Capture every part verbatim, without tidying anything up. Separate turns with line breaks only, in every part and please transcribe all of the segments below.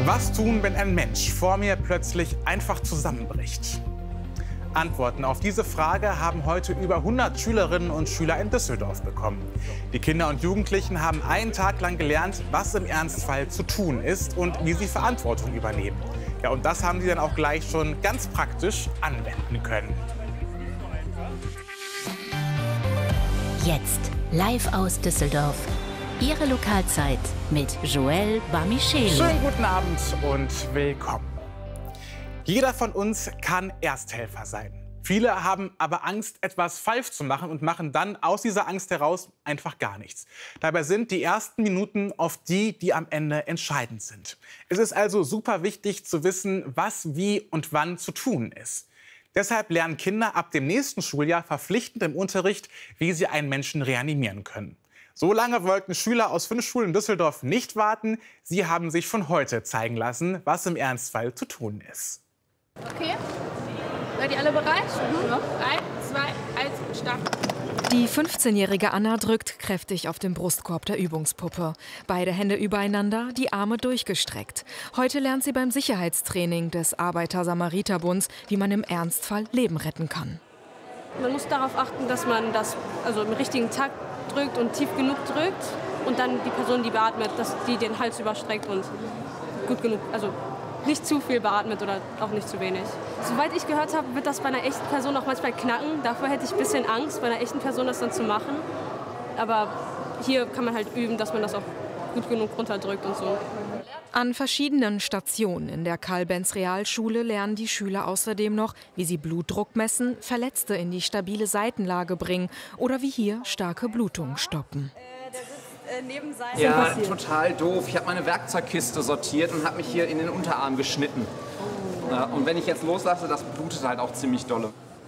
Was tun, wenn ein Mensch vor mir plötzlich einfach zusammenbricht? Antworten auf diese Frage haben heute über hundert Schülerinnen und Schüler in Düsseldorf bekommen. Die Kinder und Jugendlichen haben einen Tag lang gelernt, was im Ernstfall zu tun ist und wie sie Verantwortung übernehmen. Ja, und das haben sie dann auch gleich schon ganz praktisch anwenden können.
Jetzt live aus Düsseldorf. Ihre Lokalzeit mit Joël Bamicheli.
Schönen guten Abend und willkommen. Jeder von uns kann Ersthelfer sein. Viele haben aber Angst, etwas falsch zu machen und machen dann aus dieser Angst heraus einfach gar nichts. Dabei sind die ersten Minuten oft die, die am Ende entscheidend sind. Es ist also super wichtig zu wissen, was, wie und wann zu tun ist. Deshalb lernen Kinder ab dem nächsten Schuljahr verpflichtend im Unterricht, wie sie einen Menschen reanimieren können. So lange wollten Schüler aus fünf Schulen in Düsseldorf nicht warten. Sie haben sich schon heute zeigen lassen, was im Ernstfall zu tun ist.
Okay, seid ihr alle bereit? Mhm. Drei, zwei, eins, Start.
Die fünfzehnjährige Anna drückt kräftig auf den Brustkorb der Übungspuppe. Beide Hände übereinander, die Arme durchgestreckt. Heute lernt sie beim Sicherheitstraining des Arbeiter-Samariter-Bunds, wie man im Ernstfall Leben retten kann.
Man muss darauf achten, dass man das also im richtigen Takt drückt und tief genug drückt. Und dann die Person, die beatmet, dass die den Hals überstreckt und gut genug, also nicht zu viel beatmet oder auch nicht zu wenig. Soweit ich gehört habe, wird das bei einer echten Person auch manchmal knacken. Davor hätte ich ein bisschen Angst, bei einer echten Person das dann zu machen. Aber hier kann man halt üben, dass man das auch gut genug runterdrückt und so.
An verschiedenen Stationen in der Karl-Benz-Realschule lernen die Schüler außerdem noch, wie sie Blutdruck messen, Verletzte in die stabile Seitenlage bringen oder wie hier starke Blutungen stoppen.
Ja, total doof. Ich habe meine Werkzeugkiste sortiert und habe mich hier in den Unterarm geschnitten. Und wenn ich jetzt loslasse, das blutet halt auch ziemlich dolle.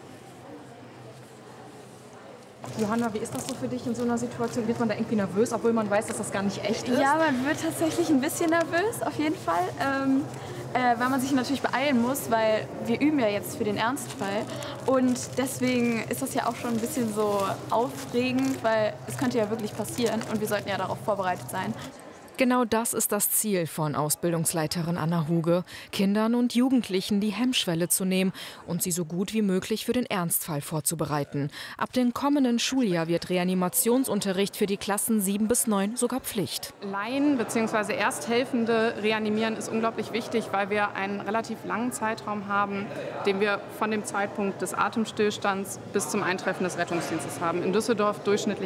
Johanna, wie ist das so für dich in so einer Situation? Wird man da irgendwie nervös, obwohl man weiß, dass das gar nicht echt ist?
Ja, man wird tatsächlich ein bisschen nervös, auf jeden Fall. Ähm, äh, weil man sich natürlich beeilen muss, weil wir üben ja jetzt für den Ernstfall. Und deswegen ist das ja auch schon ein bisschen so aufregend, weil es könnte ja wirklich passieren und wir sollten ja darauf vorbereitet sein.
Genau das ist das Ziel von Ausbildungsleiterin Anna Huge, Kindern und Jugendlichen die Hemmschwelle zu nehmen und sie so gut wie möglich für den Ernstfall vorzubereiten. Ab dem kommenden Schuljahr wird Reanimationsunterricht für die Klassen sieben bis neun sogar Pflicht.
Laien bzw. Ersthelfende reanimieren ist unglaublich wichtig, weil wir einen relativ langen Zeitraum haben, den wir von dem Zeitpunkt des Atemstillstands bis zum Eintreffen des Rettungsdienstes haben. In Düsseldorf durchschnittlich